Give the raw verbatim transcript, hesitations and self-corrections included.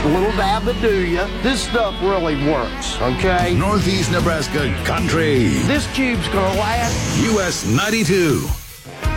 A little dab to do ya. This stuff really works, okay? Northeast Nebraska Country. This cube's gonna last. U S ninety-two.